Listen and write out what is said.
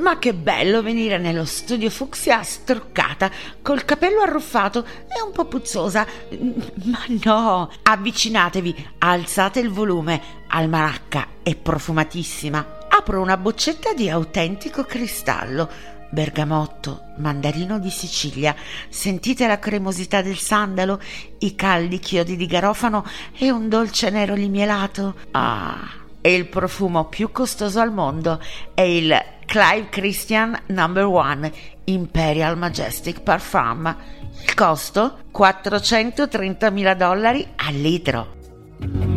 Ma che bello venire nello studio fucsia struccata, col capello arruffato e un po' puzzosa. Ma no, avvicinatevi, alzate il volume, almanacca è profumatissima. Apro una boccetta di autentico cristallo, bergamotto, mandarino di Sicilia. Sentite la cremosità del sandalo, i caldi chiodi di garofano e un dolce nero limielato. Ah, e il profumo più costoso al mondo è il Clive Christian No. 1 Imperial Majestic Parfum. Il costo $430.000 al litro.